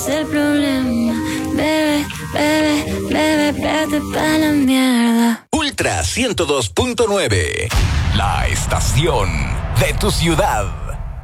El problema, bebé, bebé, bebé, vete pa' la mierda. Ultra 102.9, la estación de tu ciudad.